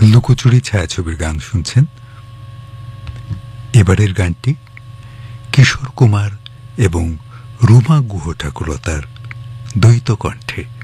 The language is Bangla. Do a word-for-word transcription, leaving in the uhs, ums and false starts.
লুকোচুরি ছায়াছবির গান শুনছেন। এবারের গানটি কিশোর কুমার এবং রুমা গুহ ঠাকুরতার দ্বৈত কণ্ঠে।